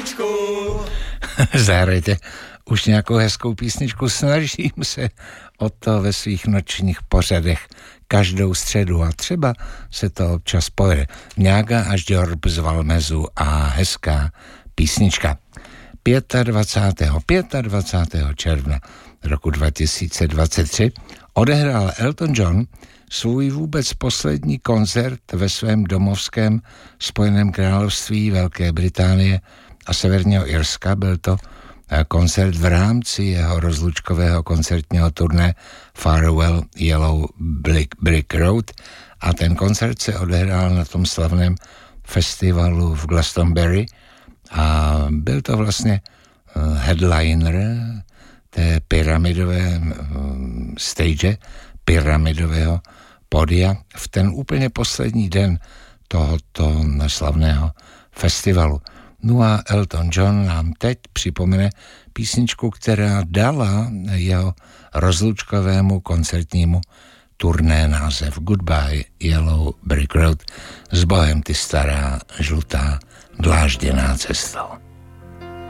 písničku. Zahrajte už nějakou hezkou písničku, snažím se o to ve svých nočních pořadech každou středu a třeba se to občas povede. Nějaká až Jorb z Valmezu a hezká písnička. 25. června roku 2023 odehrál Elton John svůj vůbec poslední koncert ve svém domovském Spojeném království Velké Británie a Severního Irska. Byl to koncert v rámci jeho rozlučkového koncertního turné Farewell Yellow Brick Road a ten koncert se odehrál na tom slavném festivalu v Glastonbury a byl to vlastně headliner té pyramidové stage, pyramidového podia v ten úplně poslední den tohoto slavného festivalu. No a Elton John nám teď připomene písničku, která dala jeho rozlučkovému koncertnímu turné název Goodbye Yellow Brick Road. S Bohem ty stará, žlutá, dlážděná cestou.